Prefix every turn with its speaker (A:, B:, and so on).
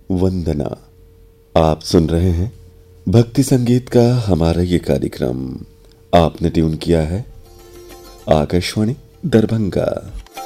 A: वंदना। आप सुन रहे हैं भक्ति संगीत का हमारा ये कार्यक्रम। आपने ट्यून किया है आकाशवाणी दरभंगा।